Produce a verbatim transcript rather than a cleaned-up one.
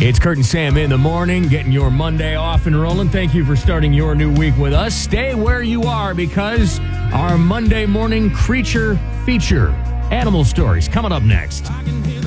It's Kurt and Sam in the morning, getting your Monday off and rolling. Thank you for starting your new week with us. Stay where you are because our Monday morning creature feature, animal stories, coming up next.